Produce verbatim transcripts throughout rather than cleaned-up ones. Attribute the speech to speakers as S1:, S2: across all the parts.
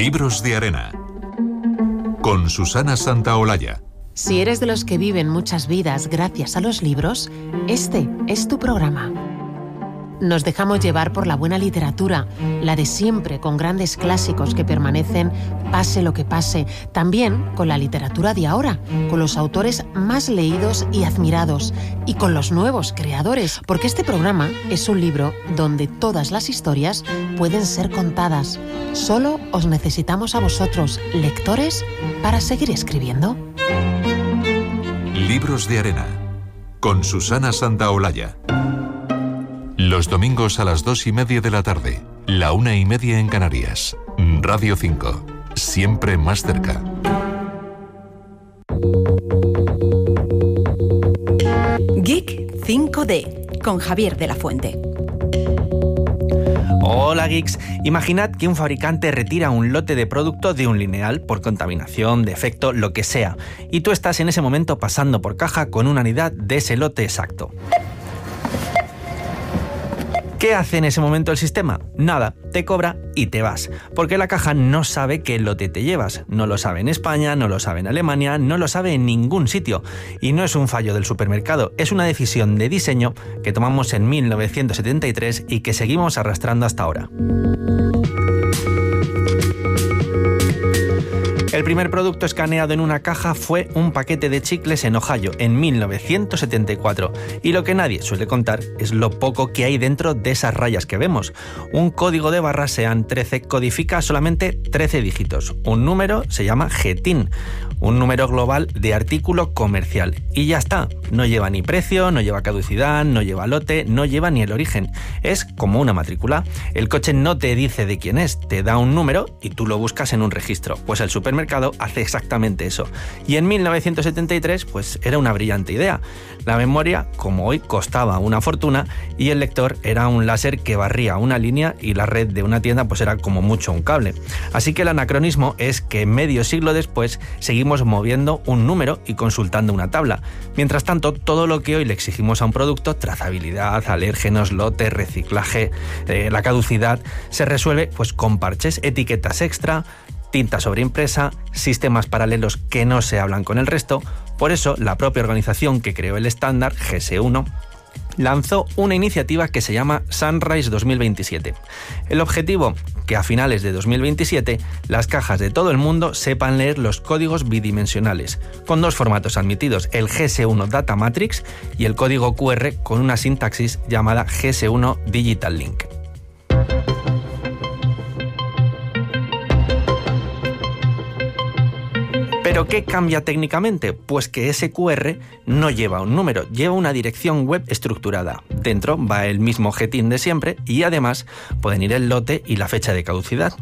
S1: Libros de Arena, con Susana Santaolalla.
S2: Si eres de los que viven muchas vidas gracias a los libros, este es tu programa. Nos dejamos llevar por la buena literatura, la de siempre, con grandes clásicos que permanecen pase lo que pase. También con la literatura de ahora, con los autores más leídos y admirados, y con los nuevos creadores, porque este programa es un libro donde todas las historias pueden ser contadas. Solo os necesitamos a vosotros, lectores, para seguir escribiendo.
S1: Libros de Arena, con Susana Santaolalla. Los domingos a las dos y media de la tarde, la una y media en Canarias. Radio cinco, siempre más cerca.
S3: Geek cinco D, con Javier de la Fuente.
S4: Hola geeks, imaginad que un fabricante retira un lote de producto de un lineal por contaminación, defecto, lo que sea, y tú estás en ese momento pasando por caja con una unidad de ese lote exacto. ¿Qué hace en ese momento el sistema? Nada, te cobra y te vas, porque la caja no sabe qué lote te llevas. No lo sabe en España, no lo sabe en Alemania, no lo sabe en ningún sitio. Y no es un fallo del supermercado, es una decisión de diseño que tomamos en mil novecientos setenta y tres y que seguimos arrastrando hasta ahora. El primer producto escaneado en una caja fue un paquete de chicles en Ohio en mil novecientos setenta y cuatro, y lo que nadie suele contar es lo poco que hay dentro de esas rayas que vemos. Un código de barras SEAN trece codifica solamente trece dígitos. Un número se llama G T I N, un número global de artículo comercial, y ya está. No lleva ni precio, no lleva caducidad, no lleva lote, no lleva ni el origen. Es como una matrícula. El coche no te dice de quién es, te da un número y tú lo buscas en un registro. Pues el supermercado hace exactamente eso. Y en mil novecientos setenta y tres, pues era una brillante idea. La memoria, como hoy, costaba una fortuna y el lector era un láser que barría una línea y la red de una tienda pues era como mucho un cable. Así que el anacronismo es que medio siglo después seguimos moviendo un número y consultando una tabla. Mientras tanto, todo lo que hoy le exigimos a un producto, trazabilidad, alérgenos, lote, reciclaje, eh, la caducidad, se resuelve pues con parches, etiquetas extra, tinta sobreimpresa, sistemas paralelos que no se hablan con el resto. Por eso, la propia organización que creó el estándar, G S uno, lanzó una iniciativa que se llama Sunrise dos mil veintisiete. El objetivo, que a finales de dos mil veintisiete las cajas de todo el mundo sepan leer los códigos bidimensionales, con dos formatos admitidos, el G S uno Data Matrix y el código Q R con una sintaxis llamada G S uno Digital Link. ¿Pero qué cambia técnicamente? Pues que ese Q R no lleva un número, lleva una dirección web estructurada. Dentro va el mismo G T I N de siempre y además pueden ir el lote y la fecha de caducidad.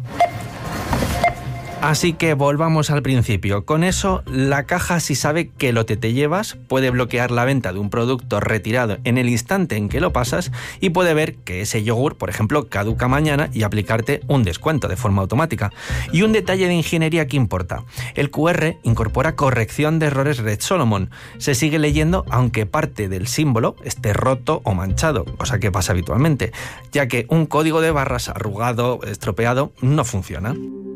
S4: Así que volvamos al principio. Con eso, la caja, si sabe qué lote te llevas, puede bloquear la venta de un producto retirado en el instante en que lo pasas y puede ver que ese yogur, por ejemplo, caduca mañana y aplicarte un descuento de forma automática. Y un detalle de ingeniería que importa. El Q R incorpora corrección de errores Red Solomon. Se sigue leyendo aunque parte del símbolo esté roto o manchado, cosa que pasa habitualmente, ya que un código de barras arrugado, estropeado, no funciona.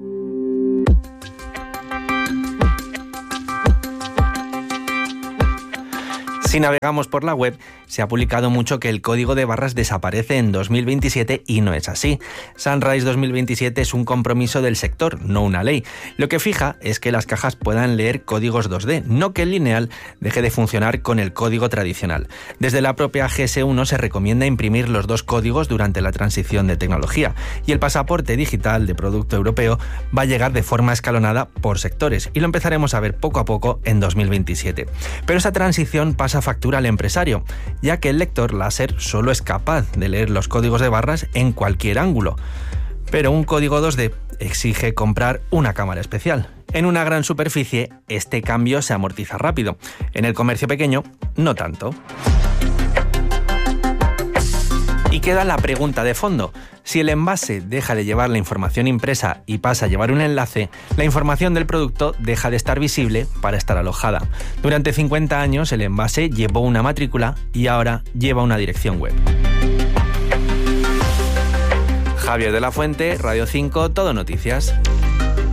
S4: Si navegamos por la web, se ha publicado mucho que el código de barras desaparece en dos mil veintisiete y no es así. Sunrise dos mil veintisiete es un compromiso del sector, no una ley. Lo que fija es que las cajas puedan leer códigos dos D, no que el lineal deje de funcionar con el código tradicional. Desde la propia G S uno se recomienda imprimir los dos códigos durante la transición de tecnología y el pasaporte digital de producto europeo va a llegar de forma escalonada por sectores y lo empezaremos a ver poco a poco en dos mil veintisiete. Pero esa transición pasa factura al empresario, ya que el lector láser solo es capaz de leer los códigos de barras en cualquier ángulo. Pero un código dos D exige comprar una cámara especial. En una gran superficie, este cambio se amortiza rápido. En el comercio pequeño, no tanto. Y queda la pregunta de fondo. Si el envase deja de llevar la información impresa y pasa a llevar un enlace, la información del producto deja de estar visible para estar alojada. Durante cincuenta años el envase llevó una matrícula y ahora lleva una dirección web. Javier de la Fuente, Radio cinco, Todo Noticias.